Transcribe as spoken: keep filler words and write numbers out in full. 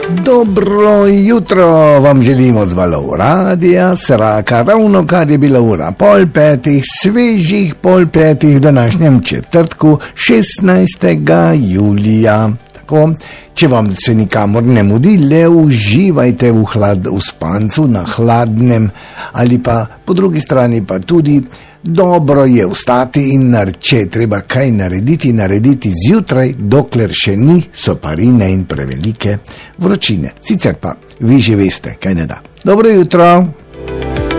Dobro jutro vam želim od valov radia Sraka, ravno kar je bila ura pol petih, svežih pol petih v današnjem četrtku šestnajstega julija. Tako, če vam se nikamor ne mudi, le uživajte v, hlad, v spancu na hladnem, ali pa po drugi strani pa tudi dobro je vstati in če treba kaj narediti, narediti zjutraj, dokler še ni soparine in prevelike vročine. Sicer pa vi že veste, kaj ne da. Dobro jutro!